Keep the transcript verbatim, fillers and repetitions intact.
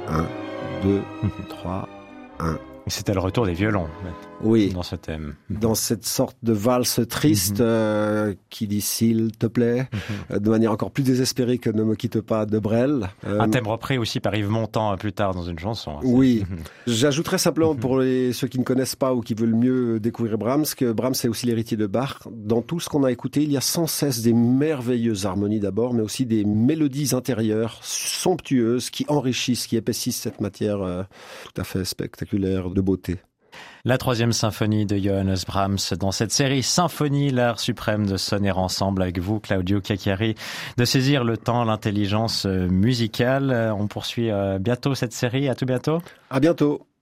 un, deux, trois, un. C'était le retour des violons. Oui. Dans ce thème. Dans cette sorte de valse triste, mm-hmm. euh, qui dit s'il te plaît, mm-hmm. euh, de manière encore plus désespérée que Ne me quitte pas de Brel. Euh, Un thème repris aussi par Yves Montand plus tard dans une chanson. Oui. J'ajouterais simplement mm-hmm. pour les, ceux qui ne connaissent pas ou qui veulent mieux découvrir Brahms, que Brahms est aussi l'héritier de Bach. Dans tout ce qu'on a écouté, il y a sans cesse des merveilleuses harmonies d'abord, mais aussi des mélodies intérieures somptueuses qui enrichissent, qui épaississent cette matière euh, tout à fait spectaculaire de beauté. La troisième symphonie de Johannes Brahms dans cette série Symphonie, l'art suprême de sonner ensemble avec vous, Claudio Cacchiari, de saisir le temps, l'intelligence musicale. On poursuit bientôt cette série. À tout bientôt. À bientôt.